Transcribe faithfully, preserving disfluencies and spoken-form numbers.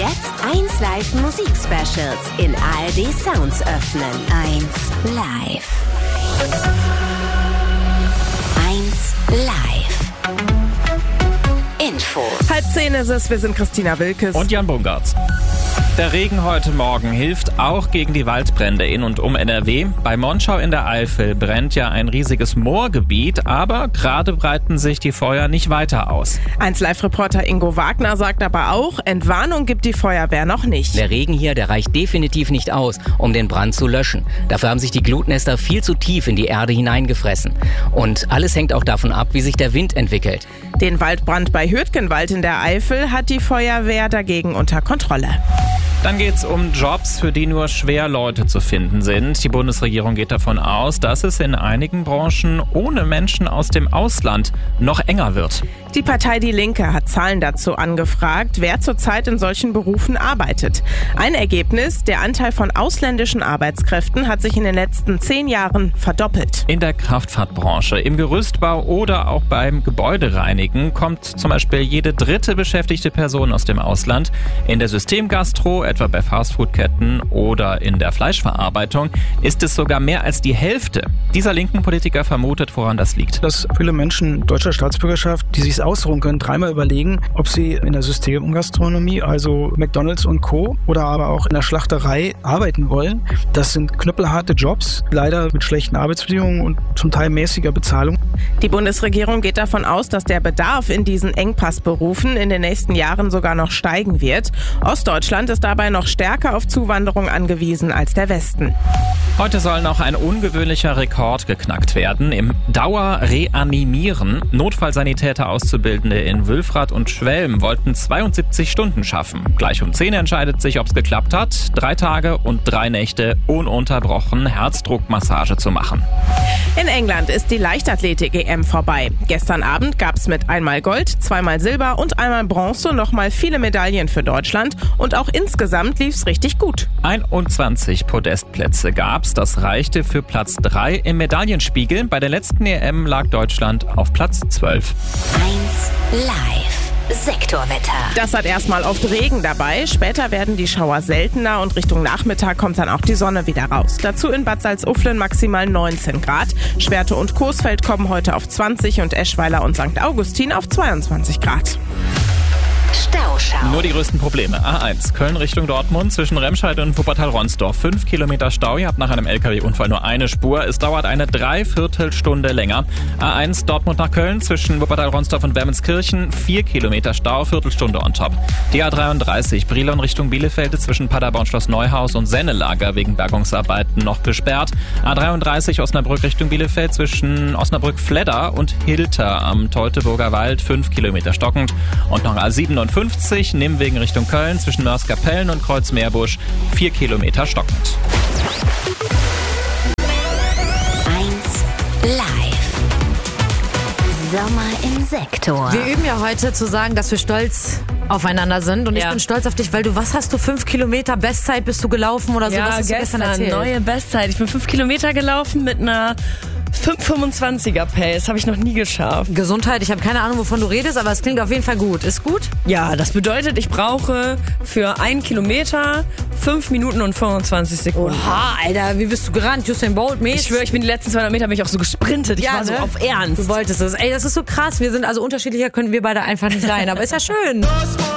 Jetzt eins Live Musik-Specials in A R D Sounds öffnen. eins Live. eins Live. Infos. Halb zehn ist es, wir sind Christina Wilkes und Jan Bungartz. Der Regen heute Morgen hilft auch gegen die Waldbrände in und um N R W. Bei Monschau in der Eifel brennt ja ein riesiges Moorgebiet, aber gerade breiten sich die Feuer nicht weiter aus. eins Live-Reporter Ingo Wagner sagt aber auch, Entwarnung gibt die Feuerwehr noch nicht. Der Regen hier, der reicht definitiv nicht aus, um den Brand zu löschen. Dafür haben sich die Glutnester viel zu tief in die Erde hineingefressen. Und alles hängt auch davon ab, wie sich der Wind entwickelt. Den Waldbrand bei Hürtgenwald in der Eifel hat die Feuerwehr dagegen unter Kontrolle. Dann geht's um Jobs, für die nur schwer Leute zu finden sind. Die Bundesregierung geht davon aus, dass es in einigen Branchen ohne Menschen aus dem Ausland noch enger wird. Die Partei Die Linke hat Zahlen dazu angefragt, wer zurzeit in solchen Berufen arbeitet. Ein Ergebnis, der Anteil von ausländischen Arbeitskräften hat sich in den letzten zehn Jahren verdoppelt. In der Kraftfahrtbranche, im Gerüstbau oder auch beim Gebäudereinigen kommt zum Beispiel jede dritte beschäftigte Person aus dem Ausland. In der Systemgastro, etwa bei Fastfood-Ketten oder in der Fleischverarbeitung, ist es sogar mehr als die Hälfte. Dieser linken Politiker vermutet, woran das liegt. Dass viele Menschen deutscher Staatsbürgerschaft, die sich ausruhen können, dreimal überlegen, ob sie in der Systemgastronomie, also McDonald's und Co. oder aber auch in der Schlachterei arbeiten wollen. Das sind knüppelharte Jobs, leider mit schlechten Arbeitsbedingungen und zum Teil mäßiger Bezahlung. Die Bundesregierung geht davon aus, dass der Bedarf in diesen Engpassberufen in den nächsten Jahren sogar noch steigen wird. Ostdeutschland ist dabei noch stärker auf Zuwanderung angewiesen als der Westen. Heute soll noch ein ungewöhnlicher Rekord geknackt werden. Im Dauerreanimieren. Notfallsanitäter Auszubildende in Wülfrath und Schwelm wollten zweiundsiebzig Stunden schaffen. Gleich um zehn entscheidet sich, ob es geklappt hat. Drei Tage und drei Nächte ununterbrochen Herzdruckmassage zu machen. In England ist die Leichtathletik-E M vorbei. Gestern Abend gab es mit einmal Gold, zweimal Silber und einmal Bronze nochmal viele Medaillen für Deutschland. Und auch insgesamt lief es richtig gut. einundzwanzig Podestplätze gab's. Das reichte für Platz drei im Medaillenspiegel. Bei der letzten E M lag Deutschland auf Platz zwölf. eins Live. Sektorwetter. Das hat erstmal oft Regen dabei. Später werden die Schauer seltener und Richtung Nachmittag kommt dann auch die Sonne wieder raus. Dazu in Bad Salzuflen maximal neunzehn Grad. Schwerte und Coesfeld kommen heute auf zwanzig und Eschweiler und Sankt Augustin auf zweiundzwanzig Grad. Stauschau. Nur die größten Probleme. A eins, Köln Richtung Dortmund, zwischen Remscheid und Wuppertal-Ronsdorf. Fünf Kilometer Stau. Ihr habt nach einem L K W-Unfall nur eine Spur. Es dauert eine Dreiviertelstunde länger. A eins, Dortmund nach Köln, zwischen Wuppertal-Ronsdorf und Wermelskirchen. Vier Kilometer Stau, Viertelstunde on top. Die A dreiunddreißig, Brilon Richtung Bielefeld, zwischen Paderborn-Schloss Neuhaus und Sennelager wegen Bergungsarbeiten noch gesperrt. A dreiunddreißig, Osnabrück Richtung Bielefeld, zwischen Osnabrück-Fledder und Hilter am Teutoburger Wald. Fünf Kilometer stockend. Und noch A siebenundfünfzig, Nimwegen Richtung Köln, zwischen Mörs-Kapellen und Kreuzmeerbusch, vier Kilometer stockend. eins Live. Sommer im Sektor. Wir üben ja heute zu sagen, dass wir stolz aufeinander sind. Und Ja. ich bin stolz auf dich, weil du, was hast du, fünf Kilometer Bestzeit bist du gelaufen oder so? Ja, was hast du gestern erzählt? neue Bestzeit. Ich bin fünf Kilometer gelaufen mit einer fünf fünfundzwanziger Pace. Habe ich noch nie geschafft. Gesundheit, ich habe keine Ahnung, wovon du redest, aber es klingt auf jeden Fall gut. Ist gut? Ja, das bedeutet, ich brauche für einen Kilometer fünf Minuten und fünfundzwanzig Sekunden. Oha, Alter, wie bist du gerannt? Usain Bolt mäßig? Ich schwöre, ich bin die letzten zweihundert Meter bin ich auch so gesprintet. Ich Ja, war so ne? auf Ernst. Du wolltest es. Ey, das ist so krass. Wir sind also unterschiedlicher, können wir beide einfach nicht sein. Aber ist ja schön.